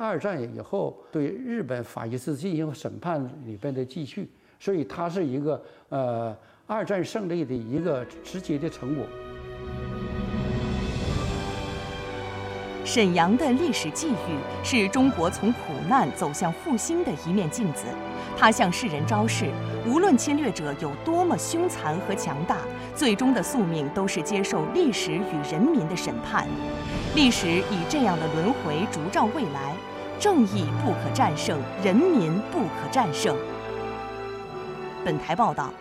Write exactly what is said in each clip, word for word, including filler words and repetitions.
二战以后对日本法西斯进行审判里边的继续，所以它是一个呃二战胜利的一个直接的成果。 沈阳的历史际遇是中国从苦难走向复兴的一面镜子，它向世人昭示，无论侵略者有多么凶残和强大，最终的宿命都是接受历史与人民的审判。历史以这样的轮回烛照未来，正义不可战胜，人民不可战胜。本台报道。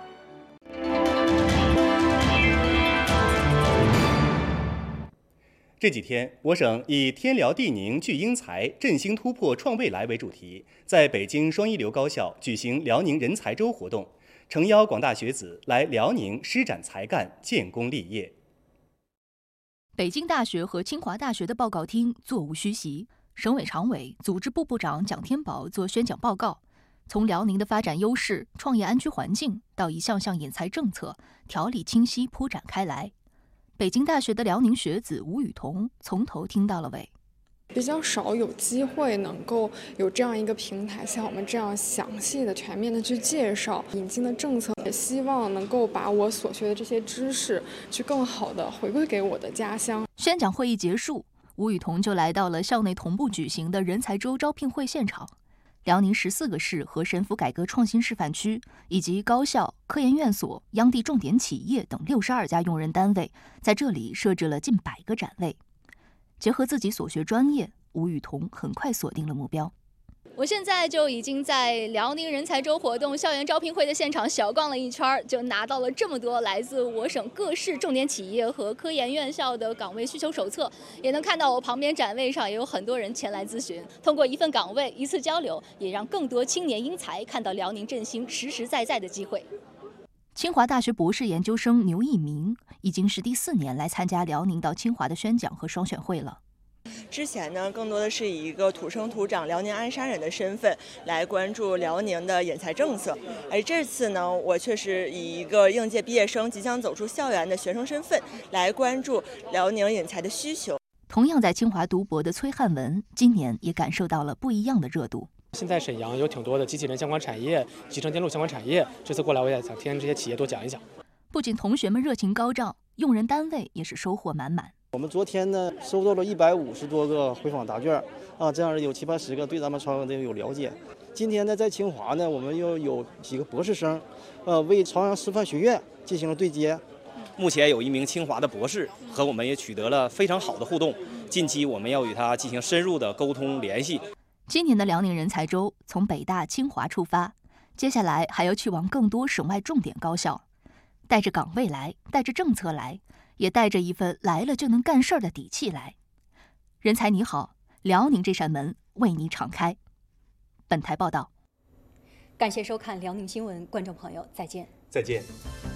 这几天，我省以天辽地宁聚英才，振兴突破创未来为主题，在北京双一流高校举行辽宁人才周活动，诚邀广大学子来辽宁施展才干，建功立业。 北京大学和清华大学的报告厅座无虚席，省委常委、组织部部长蒋天宝做宣讲报告，从辽宁的发展优势、创业安居环境到一项项引才政策，条理清晰铺展开来。北京大学的辽宁学子吴雨桐从头听到了尾。 比较少有机会能够有这样一个平台，像我们这样详细的、全面的去介绍引进的政策，也希望能够把我所学的这些知识去更好的回归给我的家乡。 宣讲会议结束，吴雨桐就来到了校内同步举行的人才周招聘会现场。辽宁十四个市和省府改革创新示范区，以及高校、科研院所、央地重点企业等六十二家用人单位，在这里设置了近百个展位。结合自己所学专业，吴雨桐很快锁定了目标。 我现在就已经在辽宁人才周活动校园招聘会的现场小逛了一圈，就拿到了这么多来自我省各市重点企业和科研院校的岗位需求手册，也能看到我旁边展位上也有很多人前来咨询。通过一份岗位、一次交流，也让更多青年英才看到辽宁振兴实实在在的机会。 清华大学博士研究生牛一鸣已经是第四年来参加辽宁到清华的宣讲和双选会了。 之前呢，更多的是以一个土生土长辽宁鞍山人的身份来关注辽宁的引才政策，而这次呢，我却是以一个应届毕业生即将走出校园的学生身份来关注辽宁引才的需求。 同样在清华读博的崔汉文，今年也感受到了不一样的热度。 现在沈阳有挺多的机器人相关产业、集成电路相关产业，这次过来我也想听这些企业多讲一讲。 不仅同学们热情高涨，用人单位也是收获满满。 我们昨天呢收到了一百五十多个回访答卷啊，这样有七八十个对咱们朝阳的有了解。今天呢在清华呢，我们又有几个博士生，呃，为朝阳师范学院进行了对接。 目前有一名清华的博士和我们也取得了非常好的互动，近期我们要与他进行深入的沟通联系。 今年的辽宁人才周从北大、清华出发，接下来还要去往更多省外重点高校，带着岗位来，带着政策来，也带着一份来了就能干事儿的底气来。人才你好，辽宁这扇门为你敞开。本台报道。 感谢收看辽宁新闻，观众朋友再见。 再见。